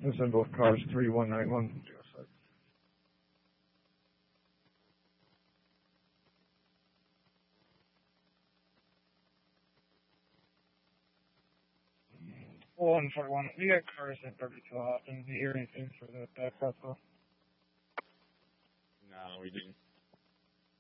This in both cars 3191. One for one. We got cars in Burkeville often. Do you hear anything for the backup? No, we didn't.